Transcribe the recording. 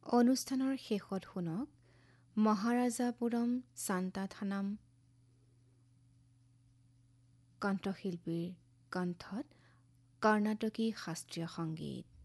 অনুষ্ঠানৰ শেষত শুনক মহাৰাজাপুৰম শান্তাথানাম কণ্ঠশিল্পীৰ কণ্ঠত কৰ্ণাটকী শাস্ত্ৰীয় সংগীত।